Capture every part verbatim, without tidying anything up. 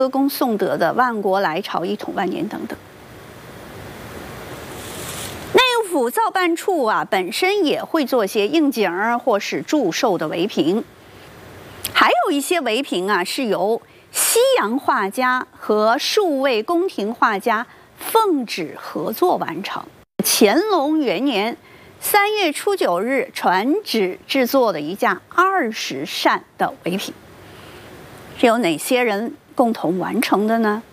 歌功颂德的万国来朝，一统万年等等。内务府造办处啊，本身也会做些应景或是祝寿的围屏，还有一些围屏啊是由西洋画家和数位宫廷画家奉旨合作完成。乾隆元年三月初九日传旨制作的一架二十扇的围屏，是由哪些人共同完成的呢？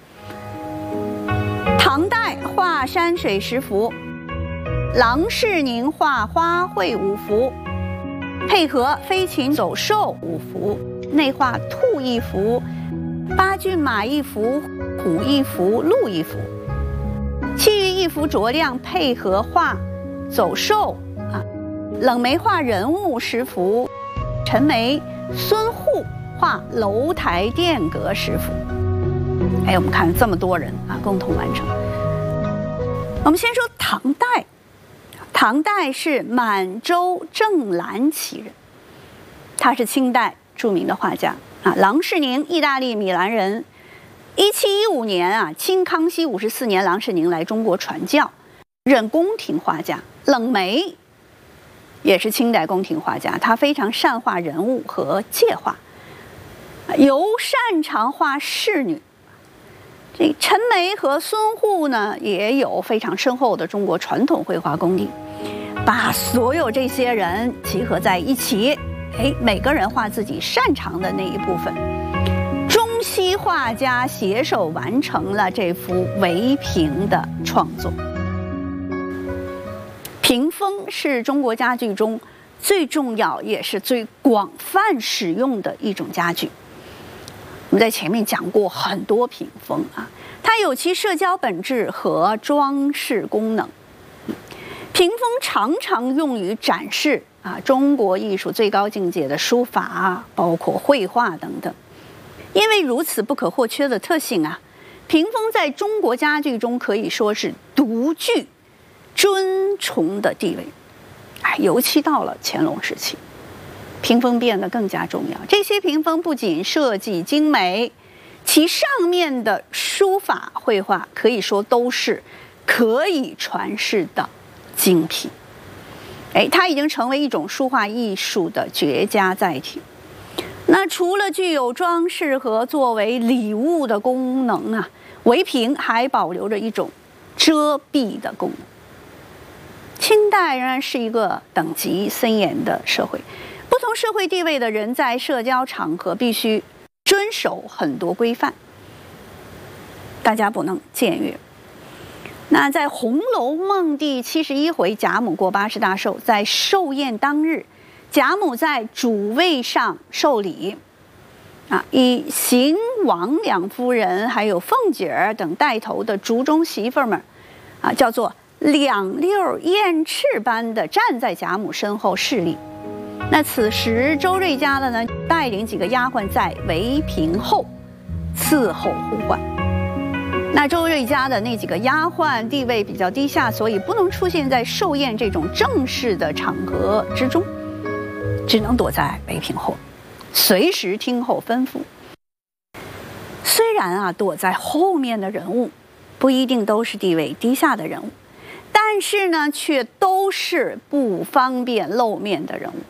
唐代画山水十幅，郎世宁画花卉五幅，配合飞禽走兽五幅，内画兔一幅，八骏马一幅，虎一幅，鹿一幅，其余一幅着亮配合画走兽啊，冷梅画人物十幅，陈梅、孙护画楼台殿阁十幅。哎，我们看这么多人啊，共同完成。我们先说唐代，唐代是满洲正蓝旗人，他是清代著名的画家啊。郎世宁，意大利米兰人。一七一五年啊，清康熙五十四年，郎世宁来中国传教，任宫廷画家。冷梅也是清代宫廷画家，他非常善画人物和界画，尤擅长画仕女。这陈梅和孙护呢，也有非常深厚的中国传统绘画功底。把所有这些人集合在一起，哎，每个人画自己擅长的那一部分，中西画家携手完成了这幅围屏的创作。屏风是中国家具中最重要也是最广泛使用的一种家具。我们在前面讲过很多屏风啊，它有其社交本质和装饰功能。屏风常常用于展示啊中国艺术最高境界的书法，包括绘画等等。因为如此不可或缺的特性啊，屏风在中国家具中可以说是独具尊崇的地位。哎，尤其到了乾隆时期，屏风变得更加重要。这些屏风不仅设计精美，其上面的书法绘画可以说都是可以传世的精品。哎，它已经成为一种书画艺术的绝佳载体。那除了具有装饰和作为礼物的功能啊，围屏还保留着一种遮蔽的功能。清代仍然是一个等级森严的社会，不同社会地位的人在社交场合必须遵守很多规范，大家不能僭越。那在《红楼梦》第七十一回，贾母过八十大寿，在寿宴当日，贾母在主位上受礼，啊，以邢王两夫人还有凤姐儿等带头的族中媳妇们，啊，叫做两溜燕翅般的站在贾母身后侍立。那此时周瑞家的呢，带领几个丫鬟在围屏后伺候呼唤。那周瑞家的那几个丫鬟地位比较低下，所以不能出现在寿宴这种正式的场合之中，只能躲在围屏后，随时听候吩咐。虽然啊，躲在后面的人物不一定都是地位低下的人物，但是呢，却都是不方便露面的人物。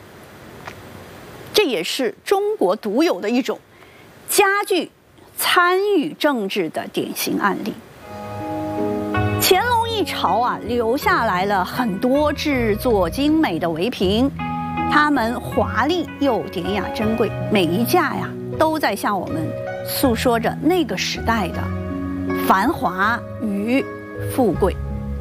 这也是中国独有的一种家具参与政治的典型案例。乾隆一朝啊，留下来了很多制作精美的围屏，它们华丽又典雅珍贵，每一架呀都在向我们诉说着那个时代的繁华与富贵。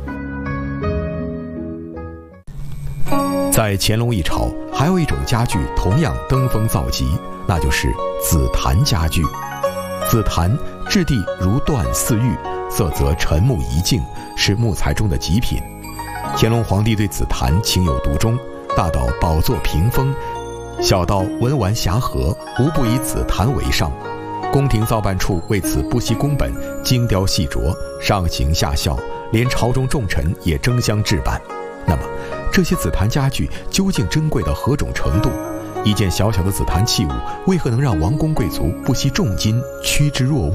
在乾隆一朝，还有一种家具同样登峰造极，那就是紫檀家具。紫檀质地如缎似玉，色泽沉木一净，是木材中的极品。乾隆皇帝对紫檀情有独钟，大到宝座屏风，小到文玩匣盒，无不以紫檀为上。宫廷造办处为此不惜工本，精雕细琢，上行下效，连朝中重臣也争相置办。那么这些紫檀家具究竟珍贵到何种程度？一件小小的紫檀器物，为何能让王公贵族不惜重金趋之若鹜？